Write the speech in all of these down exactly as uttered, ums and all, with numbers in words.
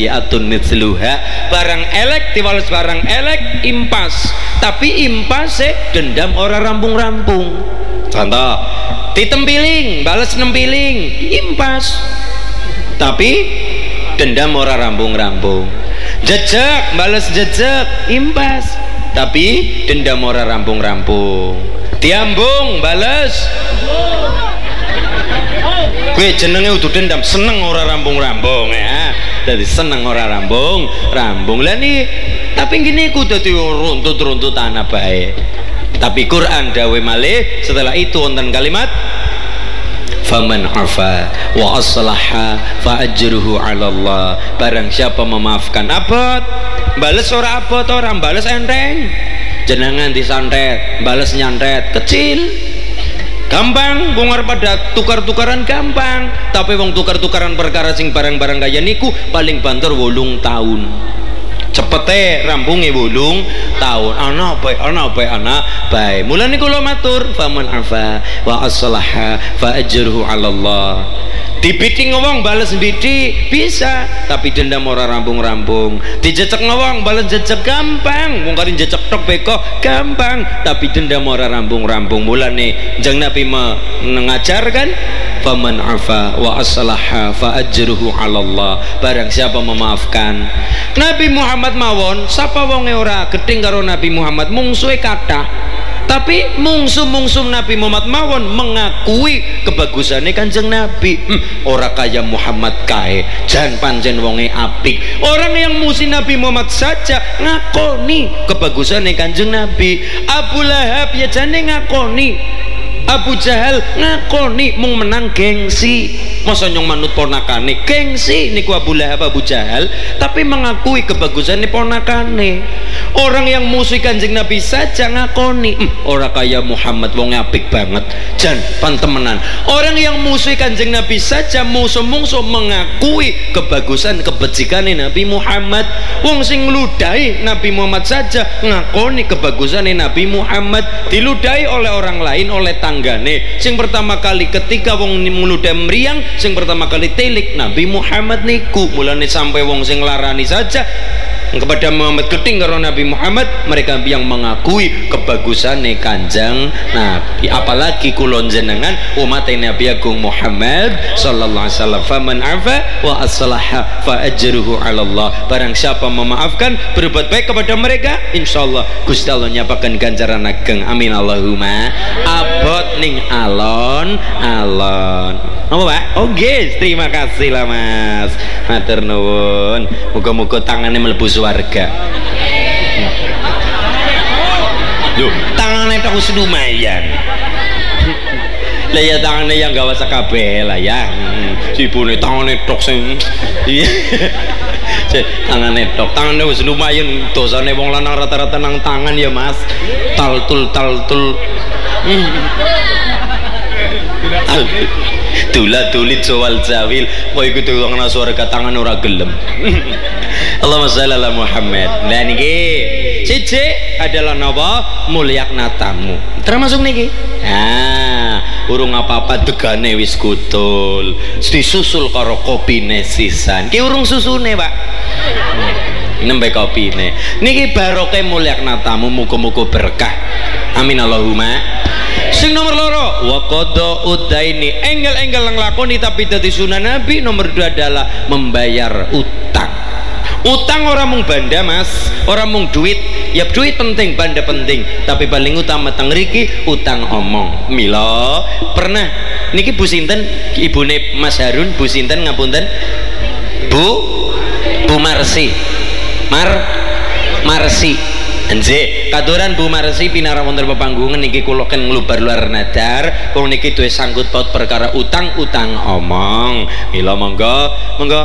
sayyi'atun mithluha. Barang elek diwales barang elek impas, tapi impase dendam ora rampung-rampung. Contoh, ditempiling bales nempiling impas, tapi dendam ora rampung-rampung. Jejak bales jejak impas, tapi dendam ora rampung-rampung. Diambung bales gue jenenge udah dendam, seneng ora rampung-rampung ya. Jadi seneng ora rampung rambung lah nih. Tapi gini ku dadi runtut-runtut tanah baik. Tapi Quran dawe malih setelah itu wonten kalimat faman afa wa aslaha fa ajruhu 'ala Allah. Barang siapa memaafkan abot bales ora abot, orang bales enteng. Jenengan disantet bales nyantet kecil gampang, wong arep pada tukar-tukaran gampang, tapi wong tukar-tukaran perkara sing barang-barang kaya niku paling banter wolung tahun. Cepete rampunge wolung tahun. Ana bae, ana bae, ana bae. Mulane kula matur, faman afa wa aslaha fa ajruhu 'ala Allah. Dibiting wong bales bidik bisa, tapi dendam ora rampung-rampung. Dijecek wong bales jejek gampang, wong kari jecek tok beko gampang, tapi dendam ora rampung-rampung. Mulane jeng Nabi mengajarkan faman afa wa aslaha fa ajruhu 'ala Allah. Barang siapa memaafkan. Nabi Muhammad mawon sapa wonge ora gedeng karo Nabi Muhammad mungsuhe kathah, tapi mungsu-mungsu Nabi Muhammad mawon mengakui kebagusannya Kanjeng Nabi. hmm, ora kaya Muhammad kae jan pancen wonge apik. Orang yang musuh Nabi Muhammad saja ngakoni kebagusannya Kanjeng Nabi. Abu Lahab ya jane ngakoni, Abu Jahal ngakoni, mung menang gengsi. Masa nyong manut ponakane gengsi niku Abu Lahab Abu Jahal, tapi mengakui kebagusannya ponakane. Orang yang musuh Kanjeng Nabi saja ngakoni, hm, ora kaya Muhammad wong apik banget jan pantemenan. Orang yang musuh Kanjeng Nabi saja musuh-musuh mengakui kebagusan kebecikane Nabi Muhammad. Wong sing ngludahi Nabi Muhammad saja ngakoni kebagusannya Nabi Muhammad, diludahi oleh orang lain, oleh tanggane. Sing pertama kali ketika wong meludah meriang, sing pertama kali telik Nabi Muhammad niku. Mulane sampai wong sing larani saja kepada Muhammad keting karo Nabi Muhammad, mereka yang mengakui kebagusannya Kanjeng Nabi. Apalagi kulon jenengan umat Nabi Agung Muhammad sallallahu alaihi wasallam. Faman afa wa aslaha fa ajruhu 'ala Allah. Barang siapa memaafkan berbuat baik kepada mereka, insyaallah Gusti Allah nyapaken ganjaran ageng. Amin Allahumma. Abot ning alon alon. Apa Pak? Oh guys, terima kasih lah Mas. Matur nuwun. Muga-muga tangannya mlebu warga. Loh, tangannya tak usah lumayan. Lah ya tangannya yang gawa sakabeh lah ya. Sipune tangannya tok sing iya. Tangannya tok, tangannya wis lumayan. Dosane wong lanang rata-rata nang tangan ya Mas. Taltul taltul. Tula tulit soal zawil kok iku tukang surga tangan ora gelem. Allahumma shalli ala Muhammad. Nah niki siji adalah napa mulyakna tamu termasuk niki. Nah urung apa-apa degane wis kutul disusul karo kopine sisan ki urung susune Pak. Nembe kopine niki barokah mulyakna tamu, muga-muga berkah. Amin Allahumma. Sing nomor loro wa qada udaini, enggal-enggal nglakoni tapi dadi sunah Nabi. Nomor dua adalah membayar utang. Utang orang mung banda Mas, orang mung duit. Ya duit penting, banda penting, tapi paling utama teng mriki utang omong. Mila pernah niki Bu sinten ibune Mas Harun, Bu sinten ngapunten? Bu Bu Marsi. Mar Marsi. Nggih, katuran Bu Marsi pinara wonten pepanggungan niki kula ken nglubar luar nadar, wong niki duwe sangkut paut perkara utang-utang omong. Mila monggo, monggo.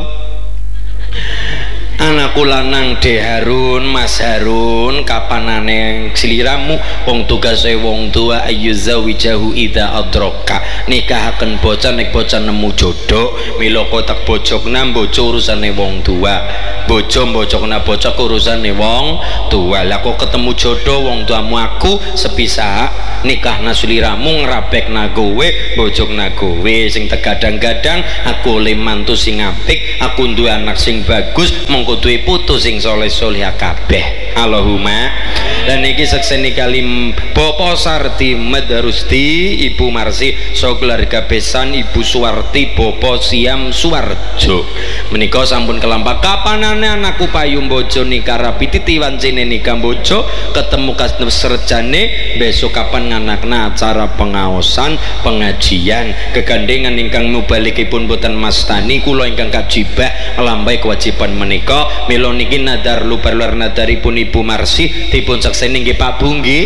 Anakku lanang De Harun, Mas Harun, kapanane sliramu wong tugase wong tua ayu zawijahu ida adroka, nikahaken bocah nek bocah nemu jodoh. Mila kotak bojokna bojo urusane wong tua, bojo bojokna bocah urusane wong tua. Lah kok ketemu jodoh wong tuamu aku sepisah nikah nasliramu ngrabek nagowe bojok nagowe sing tegadang-gadang aku oleh mantu sing apik aku duwe anak sing bagus mongko duwe putu sing soleh-soleh kabeh Allahumma. Dan iki sekseni kalim Bapak Sarti Madarusti Ibu Marsi so keluarga besan Ibu Suwarti Bapak Siam Suwarjo menika sampun kelampak kapanane anakku payu bojo nikah rapi titiwan cene nikah bojo ketemu kasem serjane besok kapan nganakna acara pengaosan pengajian kegandengan ingkang mubalikipun boten mastani kula ingkang kajibah lambai kewajiban menika mila niki nadar lubar luar nadaripun Ibu Marsi dipun sekseni nggih Pak Bu nggih.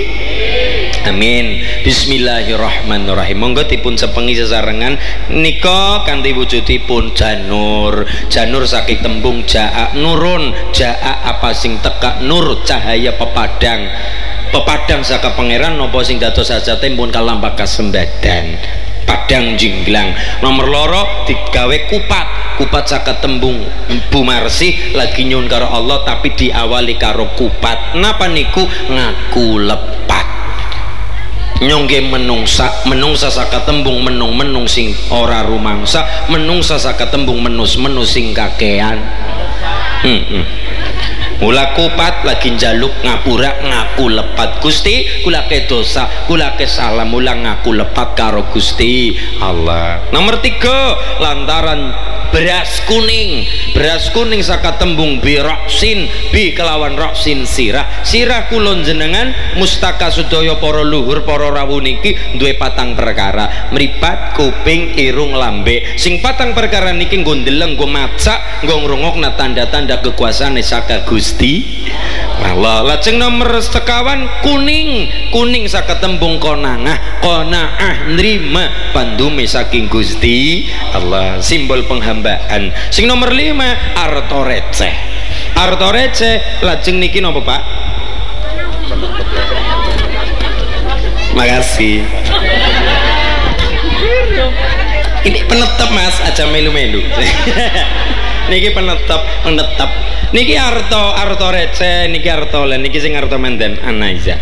Amin. Bismillahirrahmanirrahim. Monggo dipun sepengi sesarengan nika kanthi wujudipun janur. Janur saking tembung jaa nurun, jaa apa sing teka nur cahaya pepadang. Pepadang saka pangeran napa sing dados sajate pun kalambak kasembadan. Padang jinglang. Nomor loro digawe kupat. Kupat saka tembung Bu Marsi lagi nyun karo Allah tapi diawali karo kupat. Napa niku ngaku lepat. Nyongge menungsa menungsa saka tembung menung menung sing ora rumangsa menungsa saka tembung menus menus sing kakean. Hmm, hmm. Mula kupat lagi njaluk ngapura ngaku lepat Gusti kula ke dosa kula ke salah mula ngaku lepat karo Gusti Allah. Nomor tiga lantaran beras kuning beras kuning saka tembung biroksin bi kelawan roksin sirah sirah kulon jenengan mustaka sudaya para luhur para rawuh niki duwe patang perkara mripat kuping irung lambe sing patang perkara niki nggo ndeleng nggo macak nggo ngrungokna tanda-tanda kekuasaane saka Gusti Allah. Lajeng nomor sekawan kuning kuning saka tembung konangah konaah nrima pandume saking Gusti Allah simbol penghambaan. Sing nomor lima arto receh arto receh lajeng niki napa Pak? Makasih. Ini penetap Mas aja melu-melu. Niki penetap penetap niki arto arto receh niki arto lan niki sing arto mandan anaiza.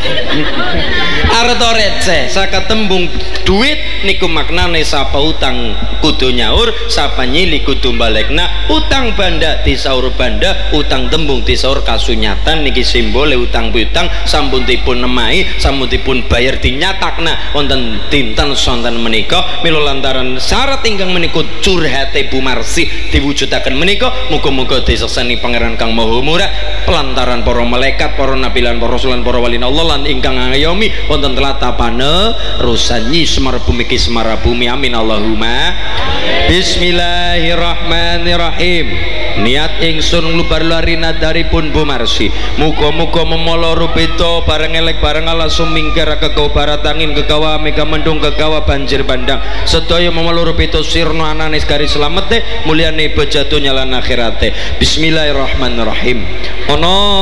Arto receh saka tembung duit niku maknane sapa utang kudu nyaur sapa nyili kudu balekna utang banda disaur banda utang tembung disaur kasunyatan niki simbole utang piutang sampun dipun nemahi sampun dipun bayar dinyatakna wonten dinten sonten menika mila lantaran syarat ingkang menika curhate Bu Marsi diwujudaken menika muga-muga disekseni Pangeran Kang Maha Murah pelantaran para malaikat para nabi lan para rasul lan para wali Allah lan ingkang ngayomi wonten tlatah panerusanyi semar bumi ki semara bumi amin Allahumma. Bismillahirrahmanirrahim. Niat ingsun nglubar lari nadaripun Bu Marsi muga-muga memala rupita bareng elek bareng ala sumingkir kegawa barat angin kegawa mega mendung kegawa banjir bandang sedaya memala rupita sirna ananis garis slamete mulyane bejatunya lan akhirate. Bismillahirrahmanirrahim. Ono